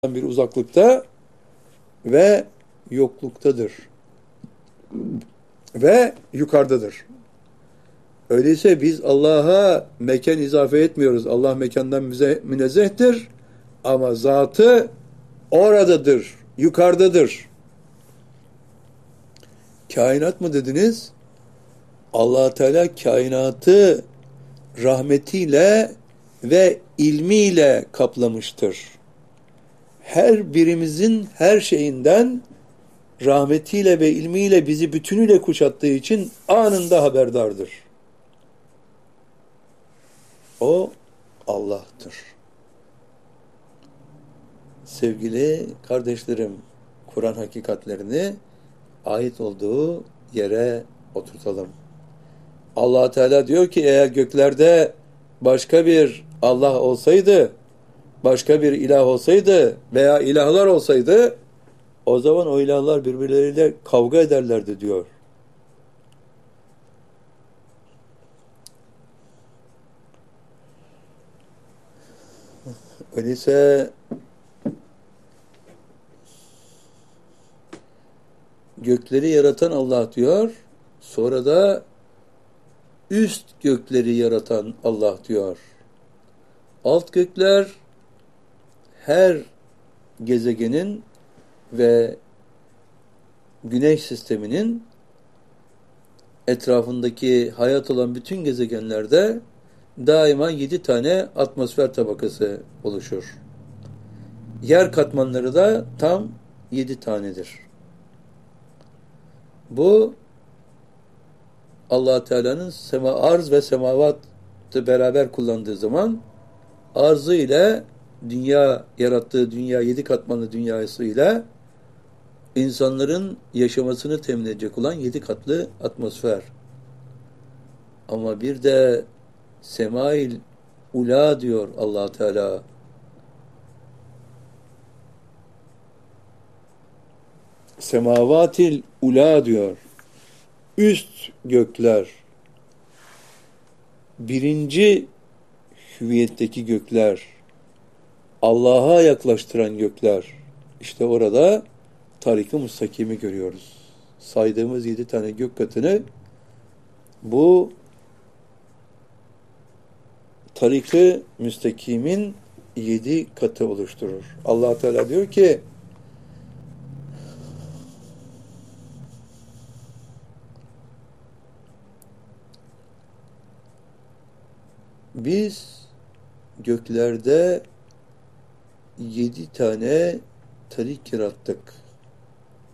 bir uzaklıkta ve yokluktadır ve yukarıdadır. Öyleyse biz Allah'a mekan izafe etmiyoruz. Allah mekandan münezzehtir ama zatı oradadır, yukarıdadır. Kainat mı dediniz? Allah Teala kainatı rahmetiyle ve ilmiyle kaplamıştır. Her birimizin her şeyinden rahmetiyle ve ilmiyle bizi bütünüyle kuşattığı için anında haberdardır. O Allah'tır. Sevgili kardeşlerim, Kur'an hakikatlerini ait olduğu yere oturtalım. Allah Teala diyor ki eğer göklerde başka bir Allah olsaydı, başka bir ilah olsaydı veya ilahlar olsaydı o zaman o ilahlar birbirleriyle kavga ederlerdi diyor. Öyleyse gökleri yaratan Allah diyor, sonra da üst gökleri yaratan Allah diyor. Alt gökler her gezegenin ve güneş sisteminin etrafındaki hayat olan bütün gezegenlerde daima 7 tane atmosfer tabakası oluşur. Yer katmanları da tam 7 tanedir. Bu Allah Teala'nın arz ve semavatı beraber kullandığı zaman arzı ile dünya yarattığı dünya 7 katmanlı dünyası ile insanların yaşamasını temin edecek olan 7 katlı atmosfer. Ama bir de semail ula diyor Allah Teala. Semavatil ula diyor. Üst gökler. Birinci hüviyetteki gökler. Allah'a yaklaştıran gökler. İşte orada tarik-i müstakimi görüyoruz. Saydığımız 7 tane gök katını bu tarik-i müstakimin 7 katı oluşturur. Allah Teala diyor ki biz göklerde 7 tane tarik yarattık.